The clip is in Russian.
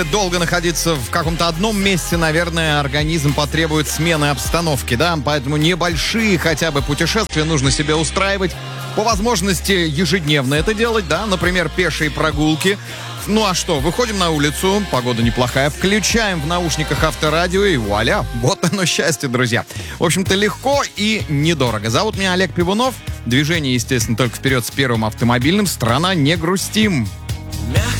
Долго находиться в каком-то одном месте, наверное, организм потребует смены обстановки, да? Поэтому небольшие хотя бы путешествия нужно себе устраивать. По возможности ежедневно это делать, да? Например, пешие прогулки. Ну а что, выходим на улицу, погода неплохая, включаем в наушниках авторадио и вуаля, вот оно счастье, друзья. В общем-то, легко и недорого. Зовут меня Олег Пивунов. Движение, естественно, только вперед с первым автомобильным. Страна, не грустим. Мягко